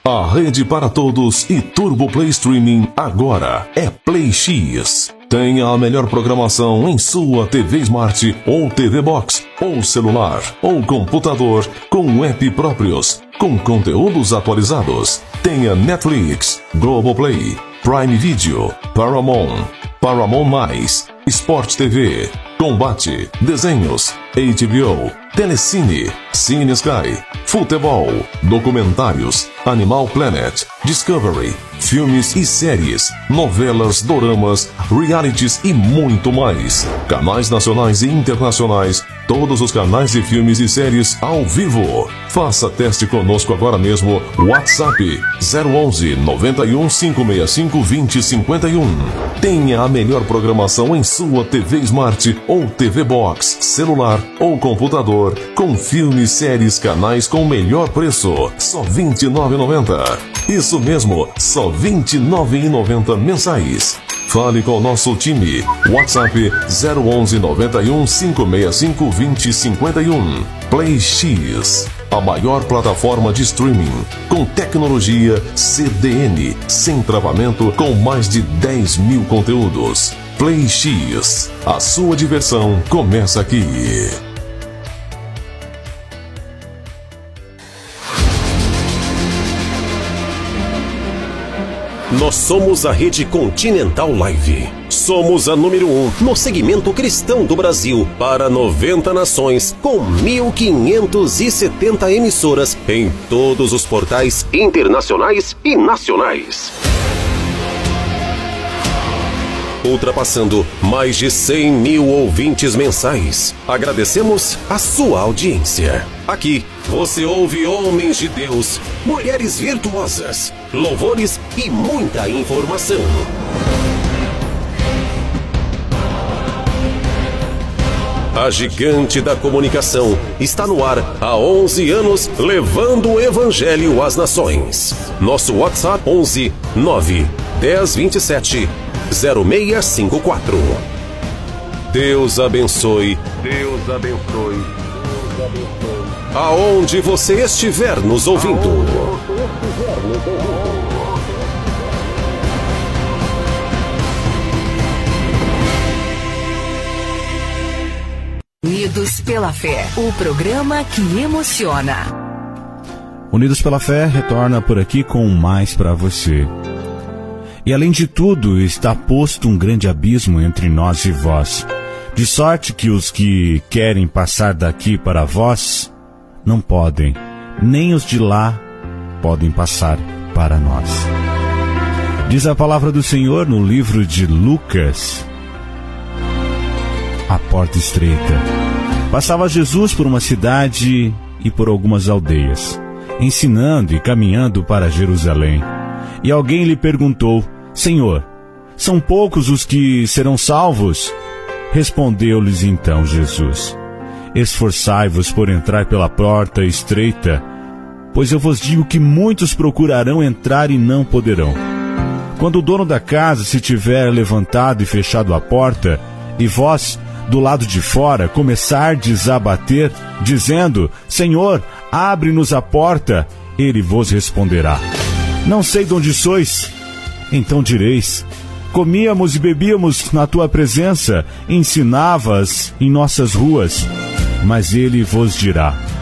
A rede para todos e Turbo Play Streaming agora é Play X. Tenha a melhor programação em sua TV Smart ou TV Box, ou celular, ou computador, com app próprios, com conteúdos atualizados. Tenha Netflix, Globoplay, Prime Video, Paramount+, Sport TV, Combate, Desenhos, HBO, Telecine, Cine Sky, Futebol, Documentários, Animal Planet, Discovery, filmes e séries, novelas, doramas, realities e muito mais. Canais nacionais e internacionais, todos os canais de filmes e séries ao vivo. Faça teste conosco agora mesmo. WhatsApp 011 91 565 2051. Tenha a melhor programação em sua TV Smart ou TV Box, celular ou computador, com filmes, séries, canais com melhor preço. Só R$ 29,90. Isso mesmo, só R$ 29,90 mensais. Fale com o nosso time. WhatsApp 011 91 565 2051. Play X, a maior plataforma de streaming com tecnologia CDN, sem travamento, com mais de 10 mil conteúdos. Play X, a sua diversão começa aqui. Nós somos a Rede Continental Live. Somos a número 1 no segmento cristão do Brasil para 90 nações, com 1.570 emissoras em todos os portais internacionais e nacionais. Ultrapassando mais de 100 mil ouvintes mensais. Agradecemos a sua audiência. Aqui você ouve homens de Deus, mulheres virtuosas, louvores e muita informação. A gigante da comunicação está no ar há 11 anos, levando o evangelho às nações. Nosso WhatsApp 11 9 10 27 0654. Deus abençoe. Deus abençoe. Deus abençoe. Aonde você estiver nos ouvindo. Unidos pela Fé, o programa que emociona. Unidos pela Fé retorna por aqui com mais para você. E além de tudo, está posto um grande abismo entre nós e vós, de sorte que os que querem passar daqui para vós não podem, nem os de lá podem passar para nós. Diz a palavra do Senhor no livro de Lucas, a porta estreita. Passava Jesus por uma cidade e por algumas aldeias, ensinando e caminhando para Jerusalém. E alguém lhe perguntou: Senhor, são poucos os que serão salvos? Respondeu-lhes então Jesus: Esforçai-vos por entrar pela porta estreita, pois eu vos digo que muitos procurarão entrar e não poderão. Quando o dono da casa se tiver levantado e fechado a porta, e vós, do lado de fora, começardes a bater, dizendo: Senhor, abre-nos a porta, ele vos responderá: Não sei de onde sois. Então direis: Comíamos e bebíamos na tua presença, ensinavas em nossas ruas. Mas ele vos dirá: